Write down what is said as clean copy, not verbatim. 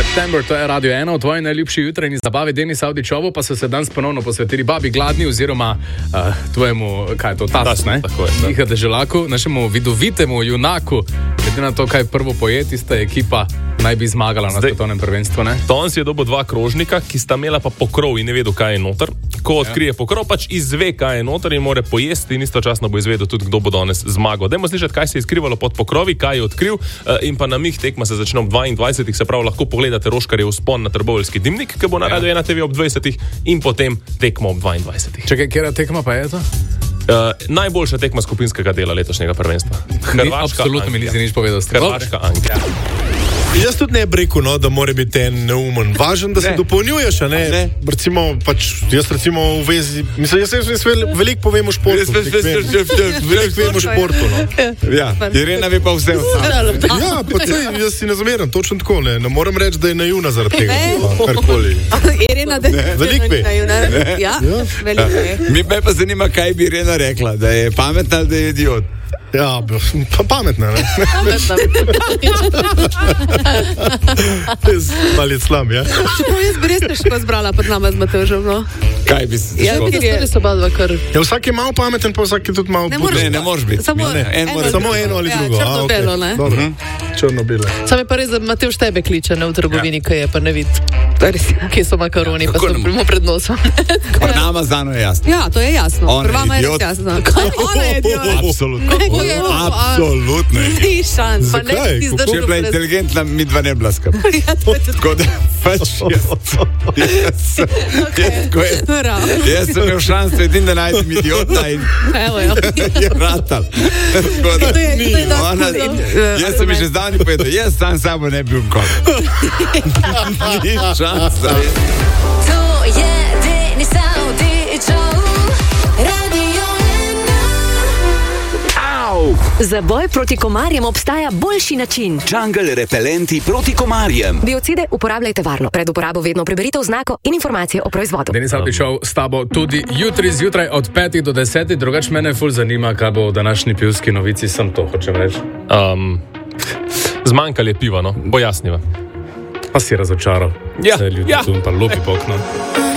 September, to je Radio 1, v tvoji najljubši jutranji zabavi Denis Avdićovu, pa so se danes ponovno posvetili babi Gladni oziroma tvojemu, kaj je to, tas, ne? Tako je. Miha Deželaku, našemu vidovitemu junaku, glede na to, kaj prvo poje, tista ekipa naj bi zmagala na svetovnem prvenstvu, ne? Danes je dobil 2 krožnika, ki sta imela pa pokrov in ne vedo, kaj je noter. Ko odkrije pokrov, pač izve, kaj je noter in more pojesti in istočasno bo izvedel tudi, kdo bo danes zmagal. Dajmo slišati, kaj se je skrivalo pod pokrovi, kaj je odkril in pa namig tekma se začne ob 22, se pravi, lahko pogledate Roškarjev vzpon na Trboveljski dimnik, ki bo na Radio 1 TV ob 20 in potem tekmo ob 22. Čakaj, kera tekma pa je to? Najboljša tekma skupinskega dela letošnjega prvenstva. Absolutno mi nisi nič povedal. Hrvaška Anglija. Jaz tudi ne bi rekel, no, da mora biti en neumen. Važen, da se dopolnjuješ, a ne? Recimo, jaz recimo v vezi, mislim, jaz veliko povem o športu. Veliko vem o športu, no. Ja, Irena ve pa vse o sam. Ja, pa jaz si ne zameram, točno tako, ne. Ne moram reči, da je naivna zaradi tega. Karkoli. Irena, da je naivna. Ja, veliko je. Me pa zanima, kaj bi Irena rekla, da je pametna ali da je idiot. Ja, pametna, ne? Pametna. Malo je slam, ja? Čeprav jaz bi res težko zbrala pod nama z Matevžem, no? Kaj bi se Ja, težko? ker so oba dva kar... Ja, vsak je malo pameten, pa vsak je tudi malo... Ne moreš- Ne moreš biti. Samo Samo eno ali drugo. Ja, črno-belo, ne? Dobro, črno-belo. Sam je pa res, da Matevž tebe kliče, ne v trgovini, kaj je pa ne vidi, kje so makaroni, pa Kako so ne primo pred nosom. Pri nama zano je jasno. Ja, to je jasno. Ona je Prvama je res idiot. jasno. Ona je idiot. Absolutno. Kako je to? Absolutno. Ni šans, pa ne Zakaj? ti Kako? Če je zdržal bila brez... inteligentna, mi dva ne bila skam. Ja, to je tudi... Tako da pač jaz sem imel šanso edin, da najdem idiota in Evo, jo. je ratal. Tako da, To je dosti ona, hud, jaz sem mi že zdavni povedal, jaz sam sabo ne bi umkol. Ni šansa. To je Denis Avdićov, Radio 1. Za boj proti komarjem obstaja boljši način. Jungle repelenti proti komarjem. Biocide uporabljajte varno. Pred uporabo vedno preberite oznako in informacije o proizvodu. Denis Avdićov s tabo tudi jutri zjutraj od 5 do 10, drugač mene ful zanima, kaj bo v današnji pivski novici, sem to hočem reči. Zmanjkalo je piva, no, bo jasniva. Pa si razočaral. Ja, Vse ljudi ja. tu pa lupi po oknu.